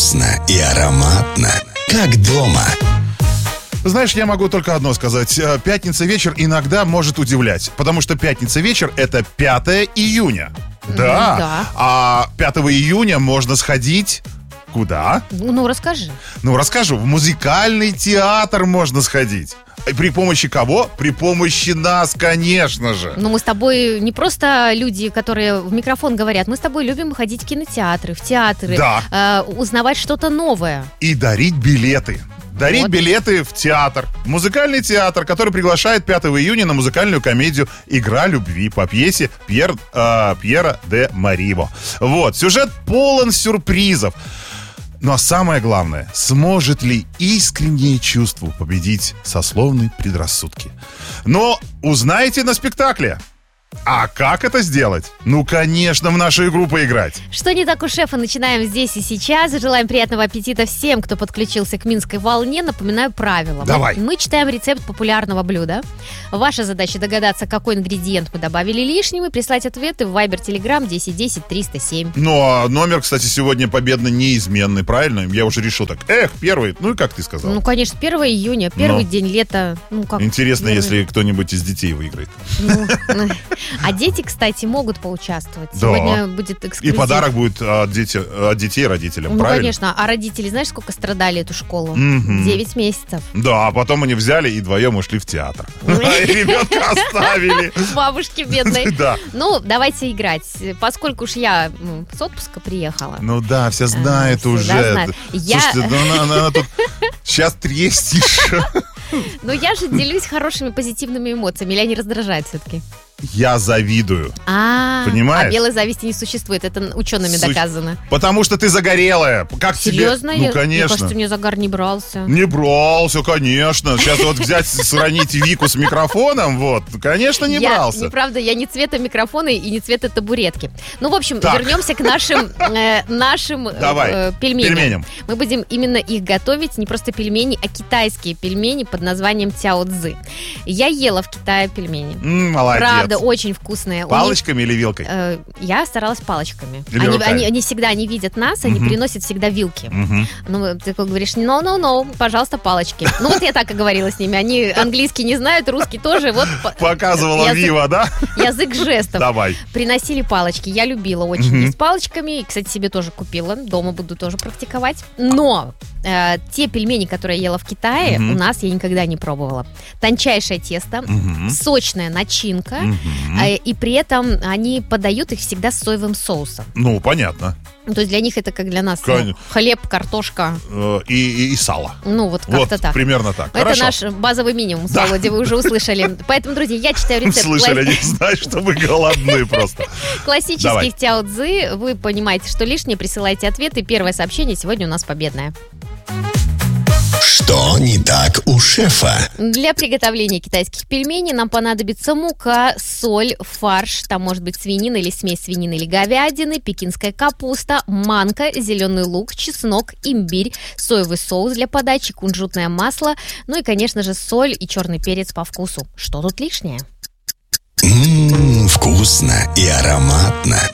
Вкусно и ароматно, как дома. Знаешь, я могу только одно сказать. Пятница вечер иногда может удивлять. Потому что пятница вечер — это 5 июня. Да. А 5 июня можно сходить... Куда? Ну, расскажи. Ну, расскажу. В музыкальный театр можно сходить. При помощи кого? При помощи нас, конечно же. Но мы с тобой не просто люди, которые в микрофон говорят. Мы с тобой любим ходить в кинотеатры, в театры. Да. Узнавать что-то новое. И дарить билеты. Дарить билеты в театр. Музыкальный театр, который приглашает 5 июня на музыкальную комедию «Игра любви» по пьесе Пьера де Мариво. Вот, сюжет полон сюрпризов. Ну а самое главное, сможет ли искреннее чувство победить сословные предрассудки? Но узнаете на спектакле. А как это сделать? Ну, конечно, в нашу игру поиграть. Что не так у шефа, начинаем здесь и сейчас. Желаем приятного аппетита всем, кто подключился к Минской волне. Напоминаю правила. Давай. Мы читаем рецепт популярного блюда. Ваша задача догадаться, какой ингредиент мы добавили лишним, и прислать ответы в Viber, Telegram 1010 307. Ну, а номер, кстати, сегодня победно неизменный, правильно? Я уже решил так. Первый. Ну и как ты сказал? Ну, конечно, 1 июня, первый день лета. Ну, как интересно, если кто-нибудь из детей выиграет. А дети, кстати, могут поучаствовать. Да. Сегодня будет эксклюзив. И подарок будет от детей родителям, ну, правильно? Конечно. А родители, знаешь, сколько страдали эту школу? 9 месяцев. Да, а потом они взяли и вдвоем ушли в театр. И ребенка оставили. Бабушки бедной. Да. Ну, давайте играть. Поскольку уж я с отпуска приехала. Ну да, все знают уже. Слушайте, она тут сейчас трестишь. Но я же делюсь хорошими позитивными эмоциями. Или они раздражают все-таки? Я завидую. Понимаешь? А белой зависти не существует. Это учеными доказано. Потому что ты загорелая. Как серьезно? Тебе? Ну, конечно. Мне кажется, мне загар не брался. Не брался, конечно. Сейчас вот взять, сравнить Вику с микрофоном, вот, конечно, не брался. Неправда, я не цвета микрофона и не цвета табуретки. Ну, в общем, вернемся к нашим пельменям. Мы будем именно их готовить. Не просто пельмени, а китайские пельмени под названием Цяо Цзы. Я ела в Китае пельмени. Молодец. Правда, очень вкусные. Палочками или вилкой? Я старалась палочками. Они всегда не видят нас, они приносят всегда вилки. Ну, ты говоришь, no, пожалуйста, палочки. Ну, вот я так и говорила с ними. Они английский не знают, русский тоже. Вот показывала Вива, да? Язык жестов. Давай. Приносили палочки. Я любила очень есть палочками. И, кстати, себе тоже купила. Дома буду тоже практиковать. Но те пельмени, которые я ела в Китае, у нас я никогда не пробовала. Тончайшее тесто, сочная начинка, и при этом они подают их всегда с соевым соусом. Ну, понятно. То есть для них это как для нас хлеб, картошка. И сало. Ну, вот как-то так. Примерно так. Это Хорошо. наш базовый минимум, Володя, вы уже услышали. Поэтому, друзья, я читаю рецепт. Услышали, не знаю, что вы голодны просто. Классических Цяо Цзы. Вы понимаете, что лишнее, присылайте ответы. Первое сообщение сегодня у нас победное. Что не так у шефа? Для приготовления китайских пельменей нам понадобится мука, соль, фарш, там может быть свинина или смесь свинины или говядины, пекинская капуста, манка, зеленый лук, чеснок, имбирь, соевый соус для подачи, кунжутное масло, ну и, конечно же, соль и черный перец по вкусу. Что тут лишнее? Вкусно и ароматно,